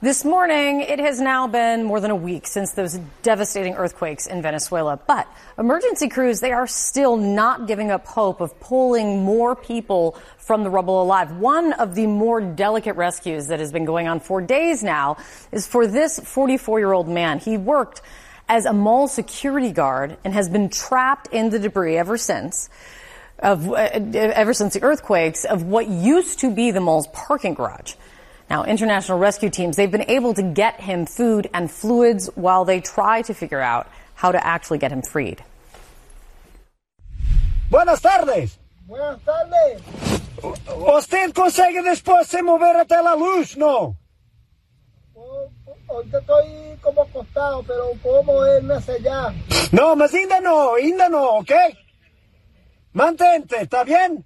This morning, it has now been more than a week since those devastating earthquakes in Venezuela. But emergency crews, they are still not giving up hope of pulling more people from the rubble alive. One of the more delicate rescues that has been going on for days now is for this 44-year-old man. He worked as a mall security guard and has been trapped in the debris ever since the earthquakes of what used to be the mall's parking garage. Now, international rescue teams, they've been able to get him food and fluids while they try to figure out how to actually get him freed. Buenas tardes. Buenas tardes. ¿Usted consegue después de mover hasta la luz, no? Ahorita estoy como acostado, pero puedo moverme hacia allá. No, mas ainda no, ¿ok? Mantente, ¿está bien?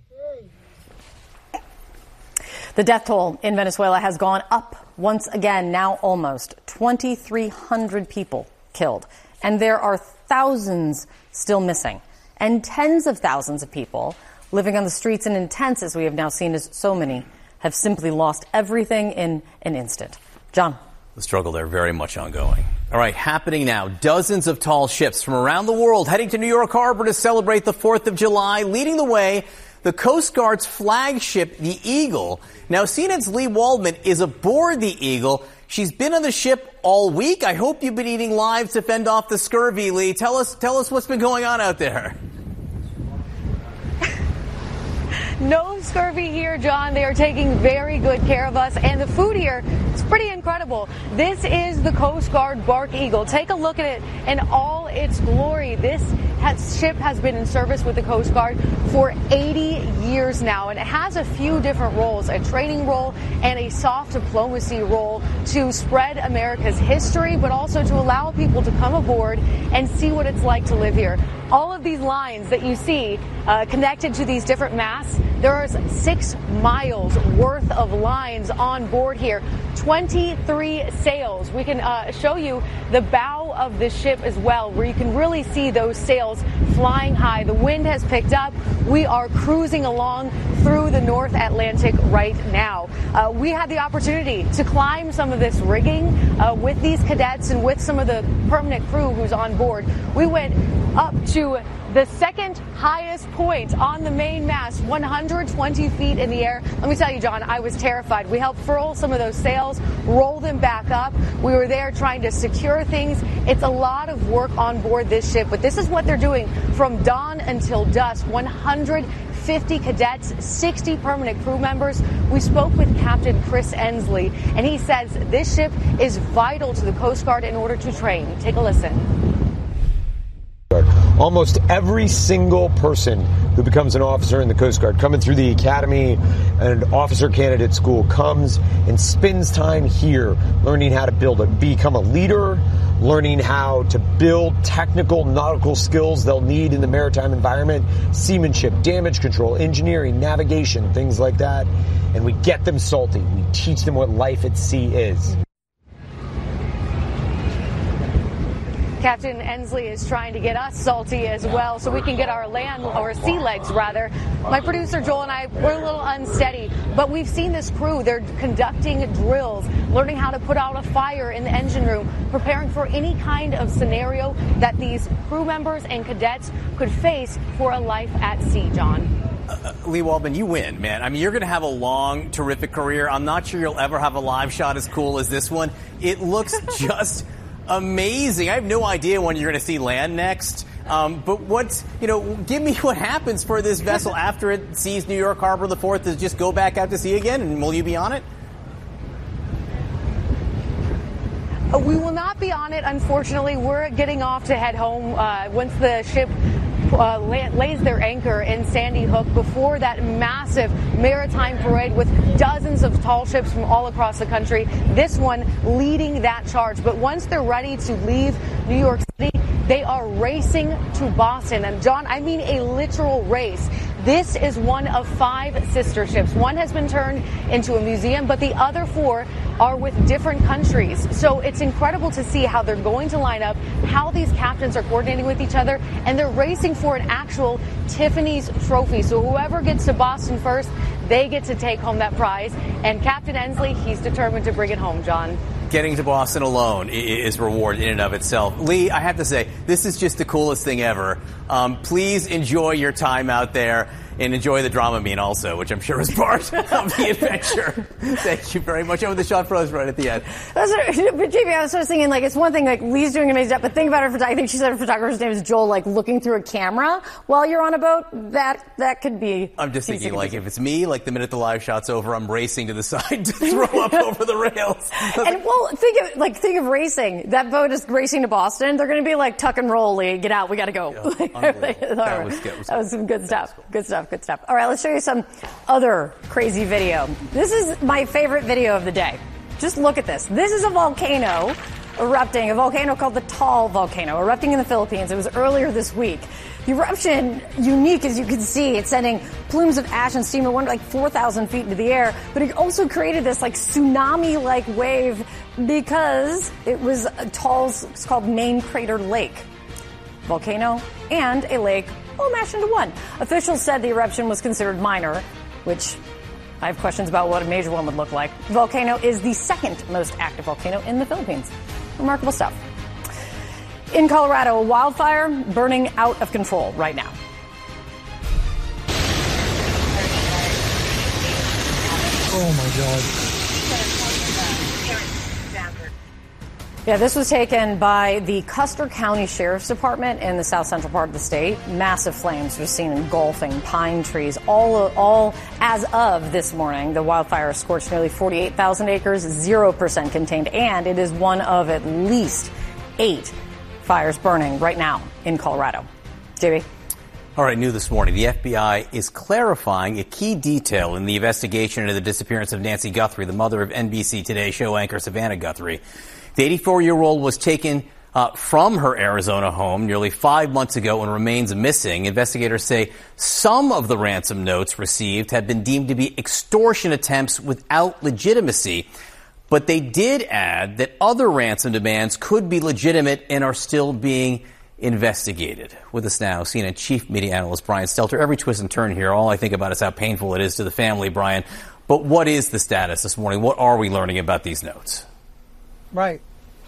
The death toll in Venezuela has gone up once again, now almost 2,300 people killed. And there are thousands still missing, and tens of thousands of people living on the streets in tents, as we have now seen, as so many have simply lost everything in an instant. John. The struggle there very much ongoing. All right, happening now. Dozens of tall ships from around the world heading to New York Harbor to celebrate the 4th of July. Leading the way, the Coast Guard's flagship, the Eagle. Now, CNN's Lee Waldman is aboard the Eagle. She's been on the ship all week. I hope you've been eating live to fend off the scurvy, Lee. Tell us what's been going on out there. No scurvy here, John. They are taking very good care of us. And the food here is pretty incredible. This is the Coast Guard Bark Eagle. Take a look at it in all its glory. This ship has been in service with the Coast Guard for 80 years now. And it has a few different roles, a training role and a soft diplomacy role to spread America's history, but also to allow people to come aboard and see what it's like to live here. All of these lines that you see connected to these different masts, there are 6 miles worth of lines on board here, 23 sails. We can show you the bow of the ship as well, where you can really see those sails flying high. The wind has picked up. We are cruising along through the North Atlantic right now. We had the opportunity to climb some of this rigging with these cadets and with some of the permanent crew who's on board. We went up to the second highest point on the main mast, 120 feet in the air. Let me tell you, John, I was terrified. We helped furl some of those sails, roll them back up. We were there trying to secure things. It's a lot of work on board this ship, but this is what they're doing from dawn until dusk. 150 cadets, 60 permanent crew members. We spoke with Captain Chris Ensley, and he says this ship is vital to the Coast Guard in order to train. Take a listen. Almost every single person who becomes an officer in the Coast Guard coming through the academy and officer candidate school comes and spends time here learning how to become a leader, learning how to build technical nautical skills they'll need in the maritime environment, seamanship, damage control, engineering, navigation, things like that. And we get them salty. We teach them what life at sea is. Captain Ensley is trying to get us salty as well so we can get our sea legs rather. My producer Joel and I, we're a little unsteady, but we've seen this crew. They're conducting drills, learning how to put out a fire in the engine room, preparing for any kind of scenario that these crew members and cadets could face for a life at sea, John. Lee Waldman, you win, man. I mean, you're going to have a long, terrific career. I'm not sure you'll ever have a live shot as cool as this one. It looks just amazing. I have no idea when you're going to see land next. But give me what happens for this vessel after it sees New York Harbor the 4th. Does it just go back out to sea again? And will you be on it? We will not be on it, unfortunately. We're getting off to head home once the ship lays their anchor in Sandy Hook before that massive maritime parade with dozens of tall ships from all across the country. This one leading that charge. But once they're ready to leave New York City, they are racing to Boston. And John, I mean a literal race. This is one of 5 sister ships. One has been turned into a museum, but the other 4 are with different countries. So it's incredible to see how they're going to line up, how these captains are coordinating with each other, and they're racing for an actual Tiffany's trophy. So whoever gets to Boston first, they get to take home that prize. And Captain Ensley, he's determined to bring it home, John. Getting to Boston alone is reward in and of itself. Lee, I have to say, this is just the coolest thing ever. Please enjoy your time out there and enjoy the Dramamine also, which I'm sure is part of the adventure. Thank you very much. Oh, the shot froze right at the end. But JB, I was sort of thinking, like, it's one thing, like, Lee's doing an amazing job, but think about her, I think she said her photographer's name is Joel, like, looking through a camera while you're on a boat. That could be... I'm just thinking, like, if it's me, like, the minute the live shot's over, I'm racing to the side to throw up over the rails. And, well, think of racing. That boat is racing to Boston. They're going to be like, tuck and roll, Lee. Get out. We got to go. Yeah, that was some good stuff. Cool. Good stuff. All right, let's show you some other crazy video. This is my favorite video of the day. Just look at this. This is a volcano erupting, a volcano called the Taal volcano, erupting in the Philippines. It was earlier this week. The eruption, unique as you can see, it's sending plumes of ash and steam that went like 4,000 feet into the air, but it also created this like tsunami-like wave because it was Taal's, it's called Main Crater Lake. Volcano and a lake all mashed into one. Officials said the eruption was considered minor, which I have questions about what a major one would look like. The volcano is the second most active volcano in the Philippines. Remarkable stuff. In Colorado, a wildfire burning out of control right now. Oh my God. Yeah, this was taken by the Custer County Sheriff's Department in the south central part of the state. Massive flames were seen engulfing pine trees. All as of this morning, the wildfire scorched nearly 48,000 acres, 0% contained, and it is one of at least 8 fires burning right now in Colorado. JB. All right, new this morning. The FBI is clarifying a key detail in the investigation into the disappearance of Nancy Guthrie, the mother of NBC Today show anchor Savannah Guthrie. The 84-year-old was taken from her Arizona home nearly 5 months ago and remains missing. Investigators say some of the ransom notes received have been deemed to be extortion attempts without legitimacy. But they did add that other ransom demands could be legitimate and are still being investigated. With us now, CNN Chief Media Analyst Brian Stelter. Every twist and turn here, all I think about is how painful it is to the family, Brian. But what is the status this morning? What are we learning about these notes? Right.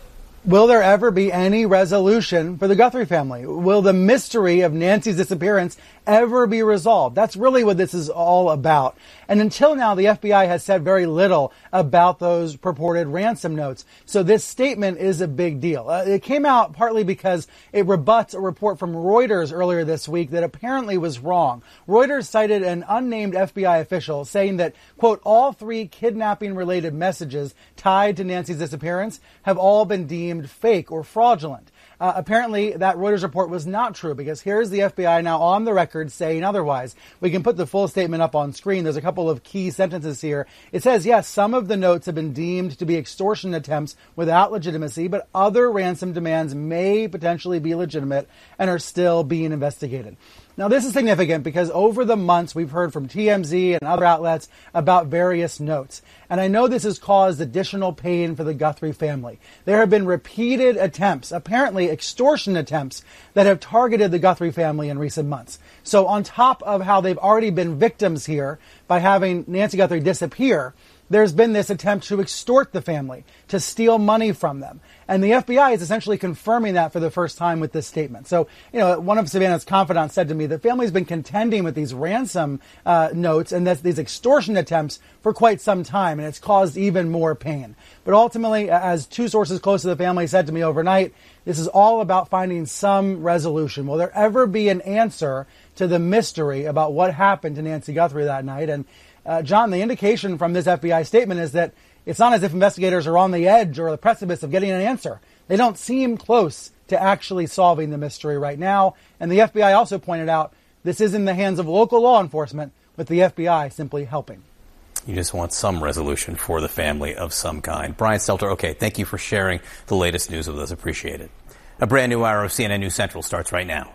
Will there ever be any resolution for the Guthrie family? Will the mystery of Nancy's disappearance ever be resolved? That's really what this is all about. And until now, the FBI has said very little about those purported ransom notes. So this statement is a big deal. It came out partly because it rebuts a report from Reuters earlier this week that apparently was wrong. Reuters cited an unnamed FBI official saying that, quote, all 3 kidnapping-related messages tied to Nancy's disappearance have all been deemed fake or fraudulent. Apparently, that Reuters report was not true because here's the FBI now on the record saying otherwise. We can put the full statement up on screen. There's a couple of key sentences here. It says, yes, some of the notes have been deemed to be extortion attempts without legitimacy, but other ransom demands may potentially be legitimate and are still being investigated. Now, this is significant because over the months we've heard from TMZ and other outlets about various notes. And I know this has caused additional pain for the Guthrie family. There have been repeated attempts, apparently extortion attempts, that have targeted the Guthrie family in recent months. So on top of how they've already been victims here by having Nancy Guthrie disappear, there's been this attempt to extort the family, to steal money from them. And the FBI is essentially confirming that for the first time with this statement. So, one of Savannah's confidants said to me, the family's been contending with these ransom notes and these extortion attempts for quite some time, and it's caused even more pain. But ultimately, as 2 sources close to the family said to me overnight, this is all about finding some resolution. Will there ever be an answer to the mystery about what happened to Nancy Guthrie that night? And John, the indication from this FBI statement is that it's not as if investigators are on the edge or the precipice of getting an answer. They don't seem close to actually solving the mystery right now. And the FBI also pointed out this is in the hands of local law enforcement, with the FBI simply helping. You just want some resolution for the family of some kind. Brian Stelter, okay, thank you for sharing the latest news with us. Appreciate it. A brand new hour of CNN News Central starts right now.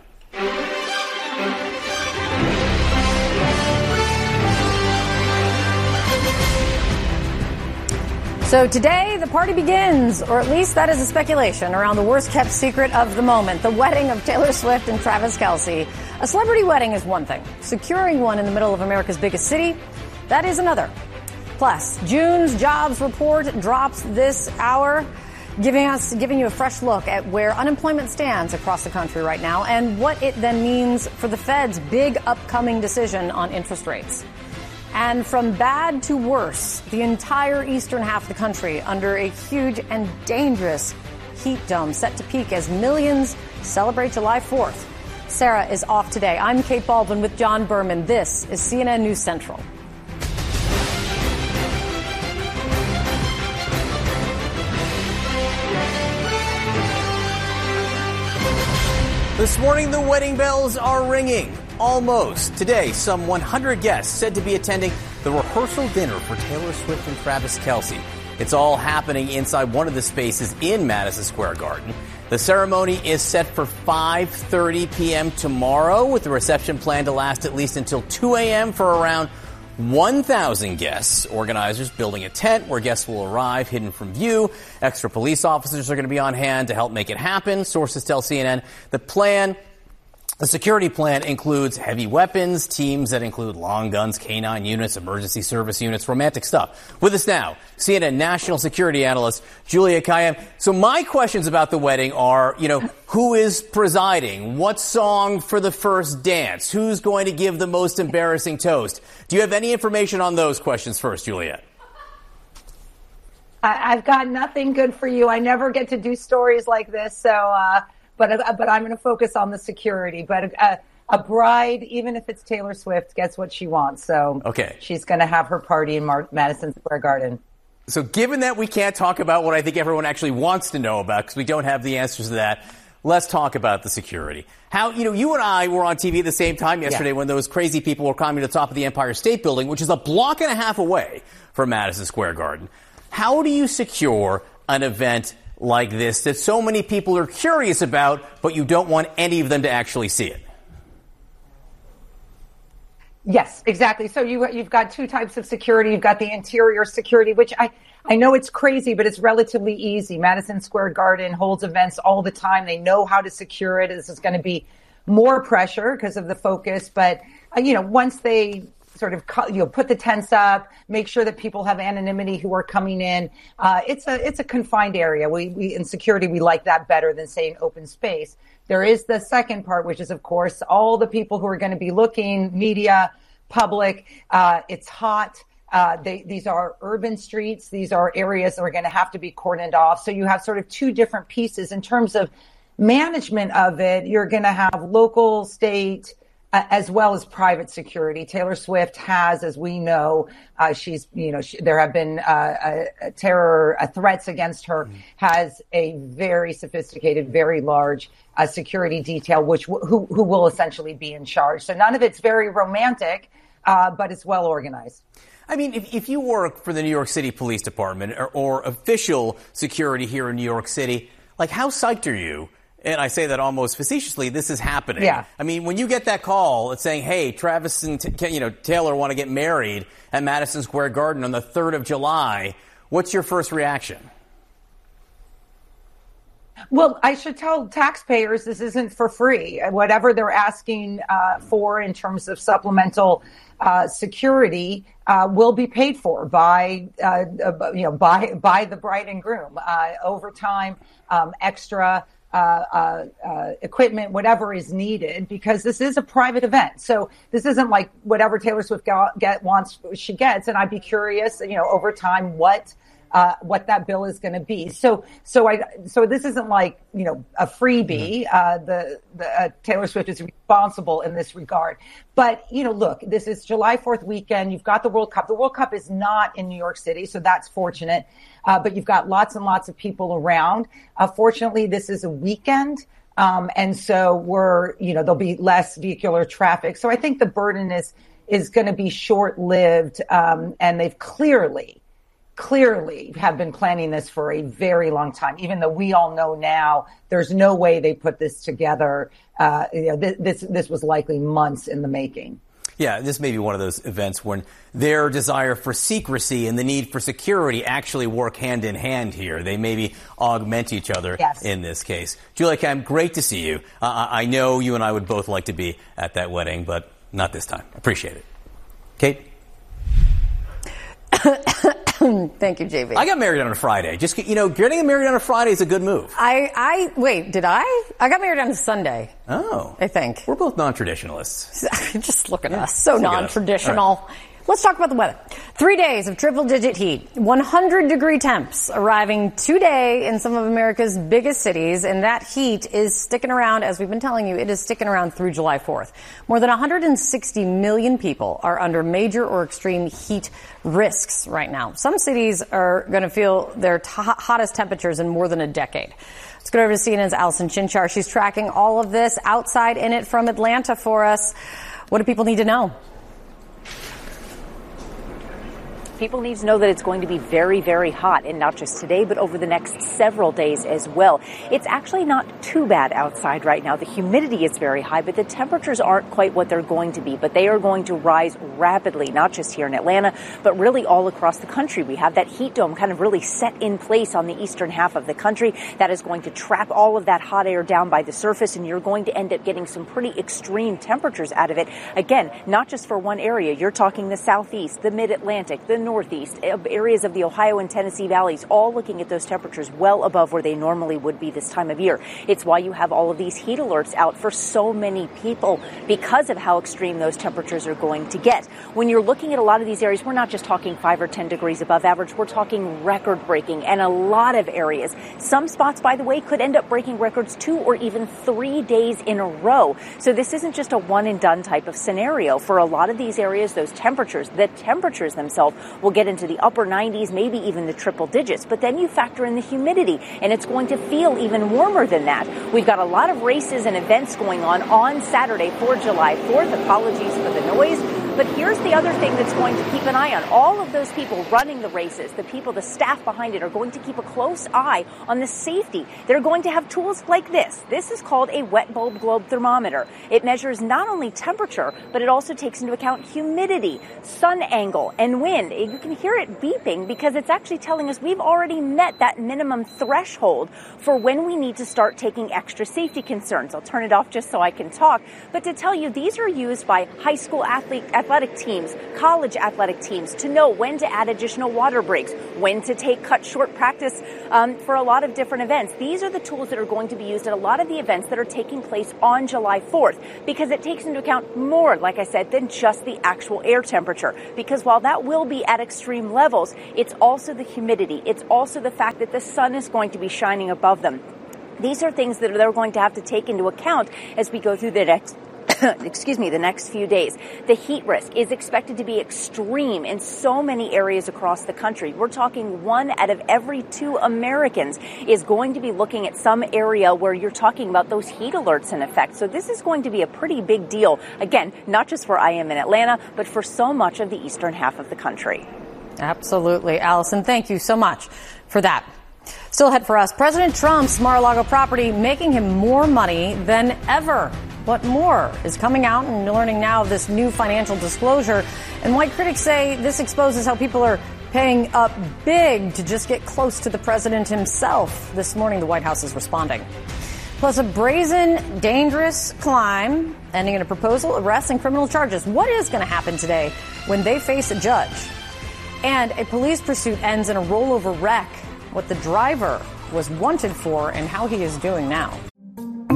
So today, the party begins, or at least that is a speculation, around the worst-kept secret of the moment, the wedding of Taylor Swift and Travis Kelce. A celebrity wedding is one thing. Securing one in the middle of America's biggest city That is another. Plus, June's jobs report drops this hour, giving you a fresh look at where unemployment stands across the country right now and what it then means for the Fed's big upcoming decision on interest rates. And from bad to worse, the entire eastern half of the country under a huge and dangerous heat dome set to peak as millions celebrate July 4th. Sarah is off today. I'm Kate Baldwin with John Berman. This is CNN News Central. This morning, the wedding bells are ringing. Almost. Today, some 100 guests said to be attending the rehearsal dinner for Taylor Swift and Travis Kelce. It's all happening inside one of the spaces in Madison Square Garden. The ceremony is set for 5:30 p.m. tomorrow, with the reception planned to last at least until 2 a.m. for around 1,000 guests. Organizers building a tent where guests will arrive hidden from view. Extra police officers are going to be on hand to help make it happen. Sources tell CNN the security plan includes heavy weapons, teams that include long guns, K-9 units, emergency service units, romantic stuff. With us now, CNN national security analyst Julia Kayyem. So my questions about the wedding are, who is presiding? What song for the first dance? Who's going to give the most embarrassing toast? Do you have any information on those questions first, Julia? I've got nothing good for you. I never get to do stories like this, so but I'm going to focus on the security. But a bride, even if it's Taylor Swift, gets what she wants. So okay. She's going to have her party in Madison Square Garden. So given that we can't talk about what I think everyone actually wants to know about because we don't have the answers to that, let's talk about the security. How, you and I were on TV at the same time yesterday when those crazy people were climbing to the top of the Empire State Building, which is a block and a half away from Madison Square Garden. How do you secure an event like this that so many people are curious about, but you don't want any of them to actually see it? Yes, exactly. So you've got two types of security. You've got the interior security, which I know it's crazy, but it's relatively easy. Madison Square Garden holds events all the time. They know how to secure it. This is going to be more pressure because of the focus. But, once they sort of, put the tents up, make sure that people have anonymity who are coming in. It's a confined area. We in security, we like that better than saying open space. There is the second part, which is, of course, all the people who are going to be looking, media, public. It's hot. These are urban streets. These are areas that are going to have to be cordoned off. So you have sort of two different pieces in terms of management of it. You're going to have local, state, as well as private security. Taylor Swift has, as we know, there have been terror threats against her, has a very sophisticated, very large security detail, who will essentially be in charge. So none of it's very romantic, but it's well organized. I mean, if you work for the New York City Police Department or official security here in New York City, how psyched are you? And I say that almost facetiously, this is happening. Yeah. I mean, when you get that call, it's saying, hey, Travis and Taylor want to get married at Madison Square Garden on the 3rd of July, what's your first reaction? Well, I should tell taxpayers this isn't for free. Whatever they're asking for in terms of supplemental security will be paid for by the bride and groom. Overtime, extra equipment, whatever is needed, because this is a private event. So this isn't like whatever Taylor Swift wants, she gets. And I'd be curious, over time, what that bill is going to be. So this isn't like, a freebie. The Taylor Swift is responsible in this regard. But, look, this is July 4th weekend. You've got the World Cup. The World Cup is not in New York City, so that's fortunate. But you've got lots and lots of people around. Fortunately, this is a weekend. And so there'll be less vehicular traffic. So I think the burden is going to be short-lived. And they've clearly have been planning this for a very long time, even though we all know now there's no way they put this together. This was likely months in the making. Yeah, this may be one of those events when their desire for secrecy and the need for security actually work hand in hand here. They maybe augment each other in this case. Julia Kayyem, great to see you. I know you and I would both like to be at that wedding, but not this time. Appreciate it. Kate? Thank you, JV. I got married on a Friday. Just, getting married on a Friday is a good move. Wait, did I? I got married on a Sunday. Oh. I think. We're both non-traditionalists. Just look at us. So non-traditional. Let's talk about the weather. 3 days of triple-digit heat, 100-degree temps arriving today in some of America's biggest cities, and that heat is sticking around, as we've been telling you, it is sticking around through July 4th. More than 160 million people are under major or extreme heat risks right now. Some cities are going to feel their hottest temperatures in more than a decade. Let's go over to CNN's Allison Chinchar. She's tracking all of this outside in it from Atlanta for us. What do people need to know? People need to know that it's going to be very, very hot, and not just today, but over the next several days as well. It's actually not too bad outside right now. The humidity is very high, but the temperatures aren't quite what they're going to be. But they are going to rise rapidly, not just here in Atlanta, but really all across the country. We have that heat dome kind of really set in place on the eastern half of the country. That is going to trap all of that hot air down by the surface, and you're going to end up getting some pretty extreme temperatures out of it. Again, not just for one area. You're talking the southeast, the mid-Atlantic, the northeast, areas of the Ohio and Tennessee valleys, all looking at those temperatures well above where they normally would be this time of year. It's why you have all of these heat alerts out for so many people because of how extreme those temperatures are going to get. When you're looking at a lot of these areas, we're not just talking 5 or 10 degrees above average. We're talking record breaking and a lot of areas. Some spots, by the way, could end up breaking records 2 or even 3 days in a row. So this isn't just a one and done type of scenario. For a lot of these areas, the temperatures themselves will get into the upper 90s, maybe even the triple digits. But then you factor in the humidity, and it's going to feel even warmer than that. We've got a lot of races and events going on Saturday for July 4th. Apologies for the noise. But here's the other thing that's going to keep an eye on. All of those people running the races, the staff behind it, are going to keep a close eye on the safety. They're going to have tools like this. This is called a wet bulb globe thermometer. It measures not only temperature, but it also takes into account humidity, sun angle, and wind. You can hear it beeping because it's actually telling us we've already met that minimum threshold for when we need to start taking extra safety concerns. I'll turn it off just so I can talk. But to tell you, these are used by high school athletic teams, college athletic teams, to know when to add additional water breaks, when to take cut short practice for a lot of different events. These are the tools that are going to be used at a lot of the events that are taking place on July 4th because it takes into account more, like I said, than just the actual air temperature. Because while that will be at extreme levels, it's also the humidity. It's also the fact that the sun is going to be shining above them. These are things that they're going to have to take into account as we go through the next few days. The heat risk is expected to be extreme in so many areas across the country. We're talking 1 out of every 2 Americans is going to be looking at some area where you're talking about those heat alerts in effect. So this is going to be a pretty big deal. Again, not just for I am in Atlanta, but for so much of the eastern half of the country. Absolutely. Allison, thank you so much for that. Still ahead for us, President Trump's Mar-a-Lago property making him more money than ever. What more is coming out and learning now of this new financial disclosure? And white critics say this exposes how people are paying up big to just get close to the president himself. This morning, the White House is responding. Plus, a brazen, dangerous climb ending in a proposal, arrest, and criminal charges. What is going to happen today when they face a judge? And a police pursuit ends in a rollover wreck. What the driver was wanted for and how he is doing now.